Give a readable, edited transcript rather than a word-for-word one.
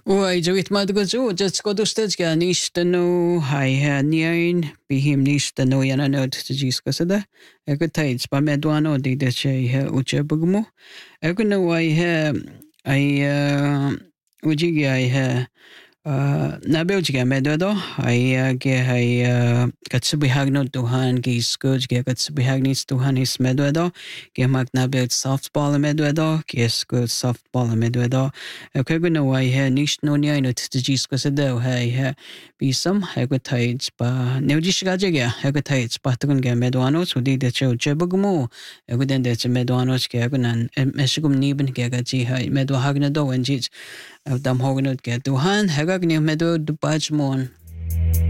Oi, Joit Madgozu, just go to stage nish the no high nearing be him nish the no yana note to Giscasada. A good tides by Meduano did the che uche bugmo. I could know I Ujigi I Nabeljiga Medodo, I get I Katsubihagno Duhan, Gis Gurj, get Katsubihagnis Duhan is Medwedo, get Magnabel softball Medwedo, yes, good softball Medwedo. A Kagano, I hear Nish no near to the Giscasado, I be some Hagatides, but Neujishgaja, Hagatides, Patagon Meduanos, who did the show Jebugumo, a good end that's a Meduanos, Gagan and Meshigum Neben, Gagaji, Meduhagnado, and Jits. Dam hogan ut get duhan hagag ni medo du bajmon